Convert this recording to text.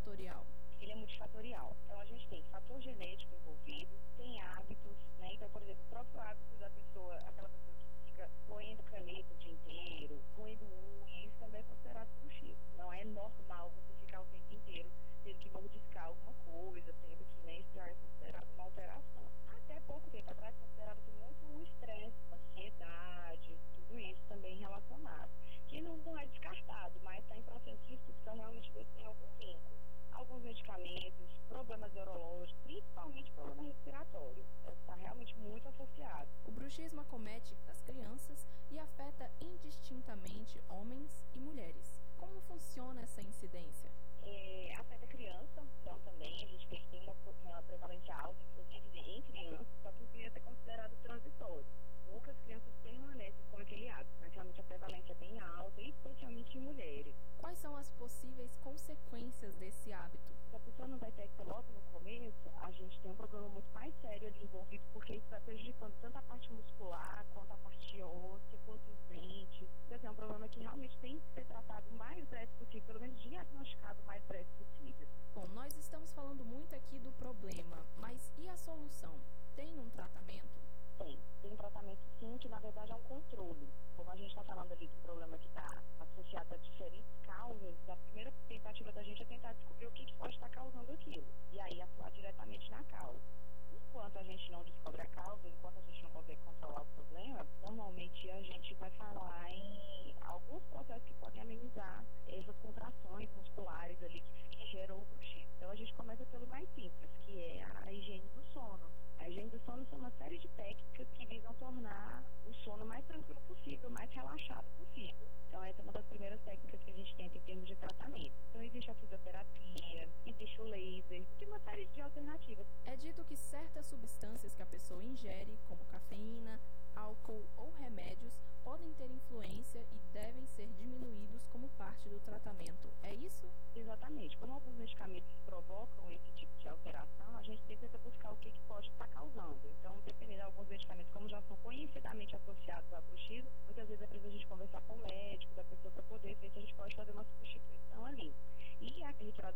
multifatorial? Ele é multifatorial. Então, a gente tem fator genético envolvido, tem hábitos, né? Então, por exemplo, o próprio hábito da pessoa, aquela pessoa que fica roendo caneta o dia inteiro, roendo unha, isso também é considerado bruxismo. Não é normal você ficar o tempo inteiro tendo que mordiscar alguma coisa, tendo que, né, isso já é considerado uma alteração. Até pouco tempo atrás, considerava-se muito o estresse, ansiedade, tudo isso também relacionado. Que não é descartado, mas está em processo de estudo para realmente ver se tem algum vínculo. Alguns medicamentos, problemas neurológicos, principalmente problema respiratório. Está realmente muito associado. O bruxismo acomete as crianças e afeta indistintamente homens e mulheres. Como funciona essa incidência? Afeta a criança, então também a gente tem uma prevalência alta, inclusive em crianças, só que em criança é considerado transitório. Poucas crianças permanecem com aquele hábito, mas realmente a prevalência é bem alta, especialmente em mulheres. Quais são as possíveis consequências desse hábito? Se a pessoa não detecta logo no começo, a gente tem um problema muito mais sério ali envolvido, porque isso vai prejudicando tanto a parte muscular, quanto a parte óssea, quanto os dentes. Então, é um problema que realmente tem que ser tratado o mais breve possível, pelo menos diagnosticado o mais breve possível. Bom, nós estamos falando muito aqui do problema, mas e a solução? Tem um tratamento? Tem um tratamento sim, que na verdade é um controle. Como a gente está falando ali do problema que está associado a diferentes causas, a primeira tentativa da gente é tentar descobrir o que pode estar causando aquilo. E aí atuar diretamente na causa. Enquanto a gente não descobre a causa, enquanto a gente não consegue controlar o problema, normalmente a gente vai falar em alguns processos que podem amenizar essas contrações musculares ali que geram o bruxismo. Então a gente começa pelo mais simples, que é a higiene do sono. A higiene do sono são uma série de técnicas que visam tornar o sono mais tranquilo possível, mais relaxado possível. Então essa é uma das primeiras técnicas que a gente tenta em termos de tratamento. Então existe a fisioterapia, existe o laser, tem uma série de alternativas. É dito que certas substâncias que a pessoa ingere, como cafeína, álcool ou remédios, podem ter influência e devem ser diminuídos como parte do tratamento. É isso? Exatamente. Como alguns medicamentos provocam esse tipo de alteração, a gente tenta buscar o que pode estar causando. Então, dependendo de alguns medicamentos, como já são conhecidamente associados a bruxismo, muitas vezes é preciso a gente conversar com o médico da pessoa para poder ver se a gente pode fazer uma substituição ali. E a retirada